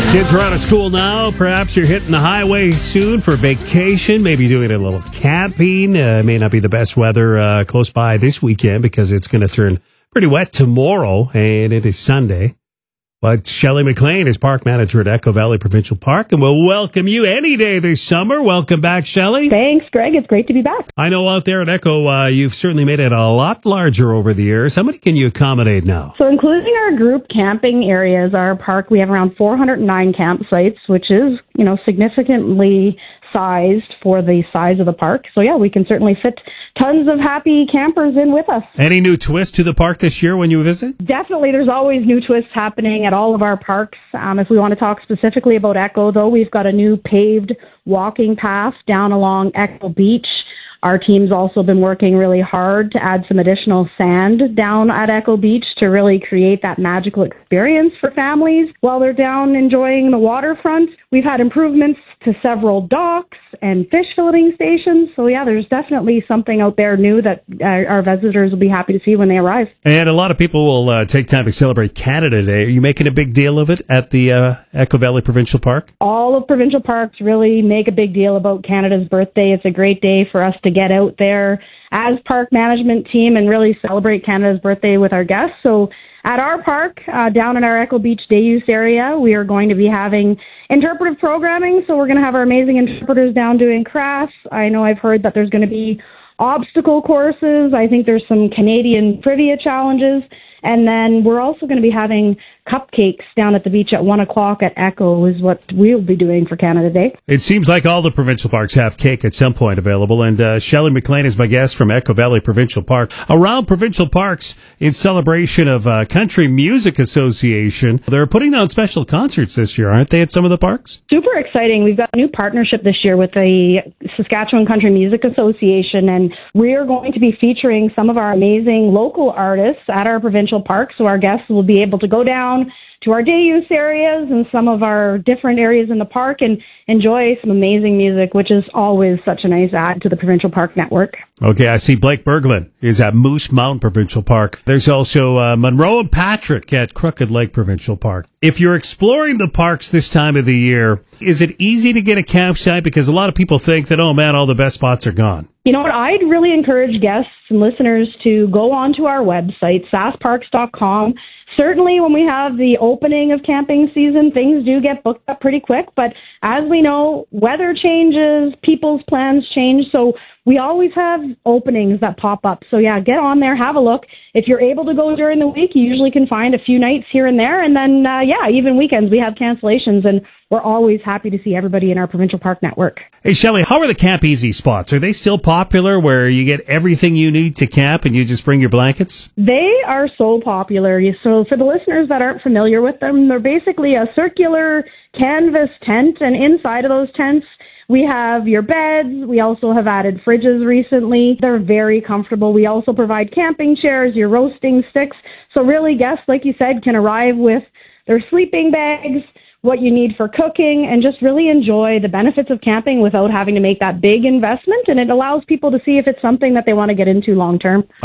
Kids are out of school now. Perhaps you're hitting the highway soon for vacation, maybe doing a little camping. May not be the best weather close by this weekend because it's going to turn pretty wet tomorrow, and it is Sunday. But Shelley McLean is park manager at Echo Valley Provincial Park, and we'll welcome you any day this summer. Welcome back, Shelley. Thanks, Greg. It's great to be back. I know out there at Echo, you've certainly made it a lot larger over the years. How many can you accommodate now? So including our group camping areas, our park, we have around 409 campsites, which is, significantly sized for the size of the park. So yeah, we can certainly fit tons of happy campers in with us. Any new twist to the park this year when you visit? Definitely. There's always new twists happening at all of our parks. If we want to talk specifically about Echo, though, we've got a new paved walking path down along Echo Beach. Our team's also been working really hard to add some additional sand down at Echo Beach to really create that magical experience for families while they're down enjoying the waterfront. We've had improvements to several docks and fish filleting stations. So yeah, there's definitely something out there new that our visitors will be happy to see when they arrive. And a lot of people will take time to celebrate Canada Day. Are you making a big deal of it at the Echo Valley Provincial Park? All of provincial parks really make a big deal about Canada's birthday. It's a great day for us to get out there as park management team and really celebrate Canada's birthday with our guests. So at our park, down in our Echo Beach Day Use area, we are going to be having interpretive programming. So we're going to have our amazing interpreters down doing crafts. I know I've heard that there's going to be obstacle courses. I think there's some Canadian trivia challenges. And then we're also going to be having cupcakes down at the beach at 1 o'clock at Echo is what we'll be doing for Canada Day. It seems like all the provincial parks have cake at some point available. And Shelley McLean is my guest from Echo Valley Provincial Park. Around provincial parks, in celebration of Country Music Association, they're putting on special concerts this year, aren't they, at some of the parks? Super exciting. We've got a new partnership this year with the Saskatchewan Country Music Association, and we're going to be featuring some of our amazing local artists at our provincial parks. So our guests will be able to go down to our day use areas and some of our different areas in the park and enjoy some amazing music, which is always such a nice add to the Provincial Park Network. Okay, I see Blake Berglund is at Moose Mountain Provincial Park. There's also Monroe and Patrick at Crooked Lake Provincial Park. If you're exploring the parks this time of the year, is it easy to get a campsite? Because a lot of people think that, oh man, all the best spots are gone. You know what? I'd really encourage guests and listeners to go onto our website, sassparks.com. Certainly when we have the opening of camping season, things do get booked up pretty quick. But as we know, weather changes, people's plans change. So we always have openings that pop up. So yeah, get on there, have a look. If you're able to go during the week, you usually can find a few nights here and there. And then, even weekends, we have cancellations. And we're always happy to see everybody in our provincial park network. Hey, Shelley, how are the Camp Easy spots? Are they still popular where you get everything you need to camp and you just bring your blankets? They are so popular. So for the listeners that aren't familiar with them, they're basically a circular canvas tent. And inside of those tents, we have your beds. We also have added fridges recently. They're very comfortable. We also provide camping chairs, your roasting sticks. So really, guests, like you said, can arrive with their sleeping bags, what you need for cooking, and just really enjoy the benefits of camping without having to make that big investment. And it allows people to see if it's something that they want to get into long term.